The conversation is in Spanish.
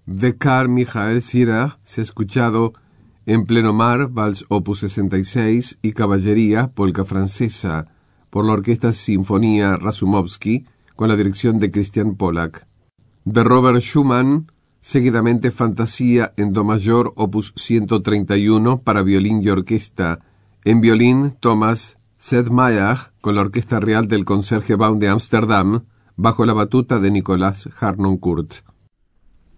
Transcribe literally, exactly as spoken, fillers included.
de Carl Michael Schirach se ha escuchado En pleno mar, Vals opus sesenta y seis y Caballería, polka francesa, por la Orquesta Sinfonía Razumovsky, con la dirección de Christian Pollack. De Robert Schumann, seguidamente Fantasía en do mayor, opus ciento treinta y uno, para violín y orquesta. En violín, Thomas Sedlmayr, con la Orquesta Real del Concertgebouw de Ámsterdam, bajo la batuta de Nicolas Harnoncourt.